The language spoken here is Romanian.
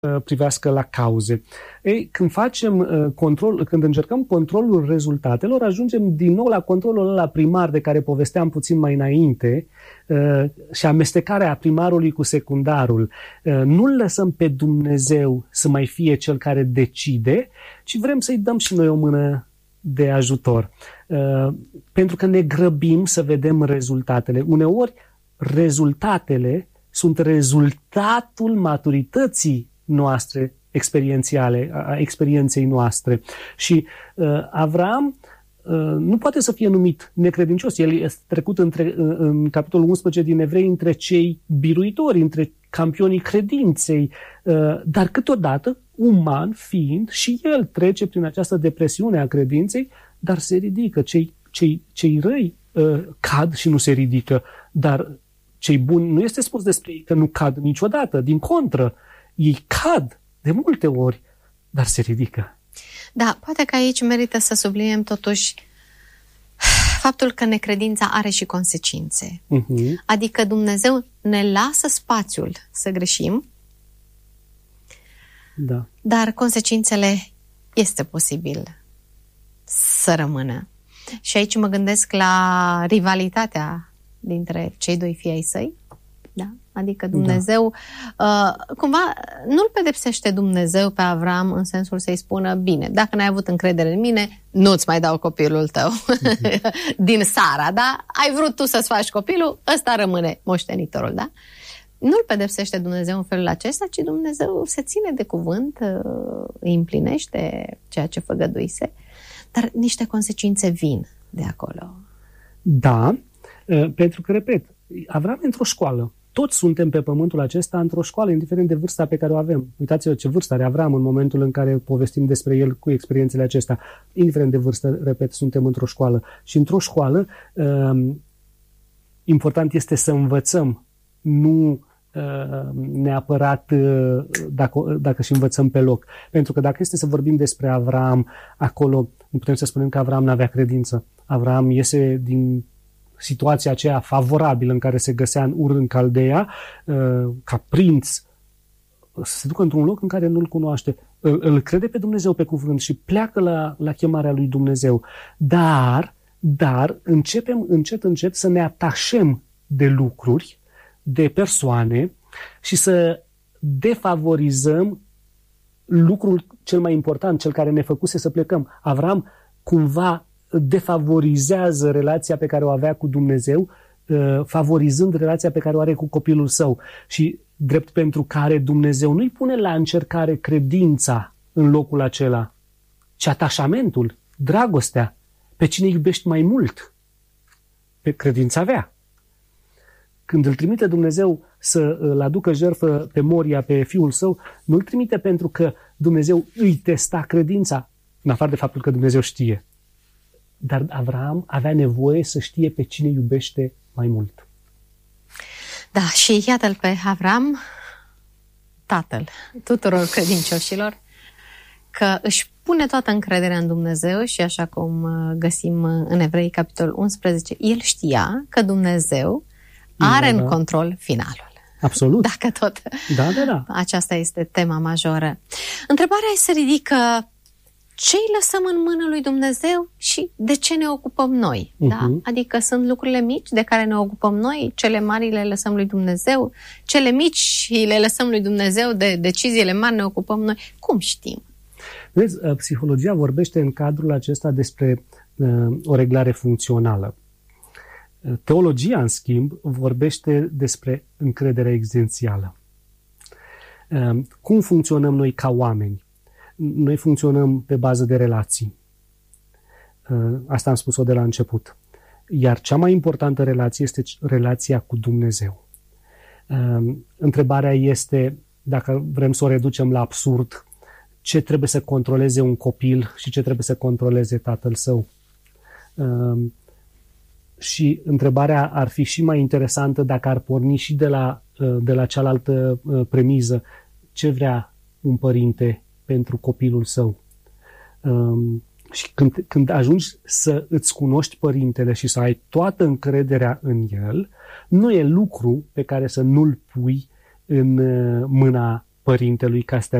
privească la cauze. Ei, când încercăm controlul rezultatelor, ajungem din nou la controlul ăla primar de care povesteam puțin mai înainte și amestecarea primarului cu secundarul. Nu-L lăsăm pe Dumnezeu să mai fie cel care decide, ci vrem să-i dăm și noi o mână de ajutor. Pentru că ne grăbim să vedem rezultatele. Uneori, rezultatele sunt rezultatul maturității noastre experiențiale, a experienței noastre. Și Avram nu poate să fie numit necredincios. El este trecut în capitolul 11 din Evrei între cei biruitori, între campionii credinței, dar câteodată, uman fiind, și el trece prin această depresiune a credinței, dar se ridică. Cei răi cad și nu se ridică, dar cei buni, nu este spus despre ei că nu cad niciodată, din contră, ei cad de multe ori, dar se ridică. Da, poate că aici merită să subliniem totuși faptul că necredința are și consecințe. Adică Dumnezeu ne lasă spațiul să greșim, da, dar consecințele este posibil să rămână. Și aici mă gândesc la rivalitatea dintre cei doi fii ai săi. Da? Adică Dumnezeu, cumva, nu-l pedepsește Dumnezeu pe Avram în sensul să-i spună, bine, dacă n-ai avut încredere în mine, nu-ți mai dau copilul tău din Sara, da? Ai vrut tu să-ți faci copilul, ăsta rămâne moștenitorul, da? Nu-l pedepsește Dumnezeu în felul acesta, ci Dumnezeu se ține de cuvânt, îi împlinește ceea ce făgăduise, dar niște consecințe vin de acolo. Da, pentru că, repet, Avram e într-o școală. Toți suntem pe pământul acesta într-o școală, indiferent de vârsta pe care o avem. Uitați-vă ce vârstă are Avram în momentul în care povestim despre el cu experiențele acestea. Indiferent de vârstă, repet, suntem într-o școală. Și într-o școală, important este să învățăm, nu neapărat dacă și învățăm pe loc. Pentru că dacă este să vorbim despre Avram, acolo nu putem să spunem că Avram n-avea credință. Avram iese din situația aceea favorabilă în care se găsea în Ur în Caldeea, ca prinț, să se ducă într-un loc în care nu-L cunoaște. Îl crede pe Dumnezeu pe cuvânt și pleacă la chemarea lui Dumnezeu. Dar începem încet să ne atașăm de lucruri, de persoane și să defavorizăm lucrul cel mai important, cel care ne făcuse să plecăm. Avram cumva defavorizează relația pe care o avea cu Dumnezeu, favorizând relația pe care o are cu copilul său. Și drept pentru care Dumnezeu nu-i pune la încercare credința în locul acela, ci atașamentul, dragostea. Pe cine iubești mai mult? Pe credința avea. Când îl trimite Dumnezeu să-l aducă jertfă pe Moria, pe fiul său, nu îl trimite pentru că Dumnezeu îi testa credința, în afară de faptul că Dumnezeu știe. Dar Avram avea nevoie să știe pe cine iubește mai mult. Da, și iată-l pe Avram, tatăl tuturor credincioșilor, că își pune toată încrederea în Dumnezeu și așa cum găsim în Evrei, capitolul 11, el știa că Dumnezeu are în control finalul. Absolut. Dacă tot. Da. Aceasta este tema majoră. Întrebarea se ridică: ce îi lăsăm în mână lui Dumnezeu și de ce ne ocupăm noi? Da? Adică sunt lucrurile mici de care ne ocupăm noi, cele mari le lăsăm lui Dumnezeu, cele mici le lăsăm lui Dumnezeu, de deciziile mari ne ocupăm noi. Cum știm? Vezi, psihologia vorbește în cadrul acesta despre o reglare funcțională. Teologia, în schimb, vorbește despre încrederea existențială. Cum funcționăm noi ca oameni? Noi funcționăm pe bază de relații. Asta am spus-o de la început. Iar cea mai importantă relație este relația cu Dumnezeu. Întrebarea este, dacă vrem să o reducem la absurd, ce trebuie să controleze un copil și ce trebuie să controleze tatăl său? Și întrebarea ar fi și mai interesantă dacă ar porni și de la cealaltă premiză. Ce vrea un părinte pentru copilul său? Și când ajungi să îți cunoști părintele și să ai toată încrederea în el, nu e lucru pe care să nu-l pui în mâna părintelui ca să te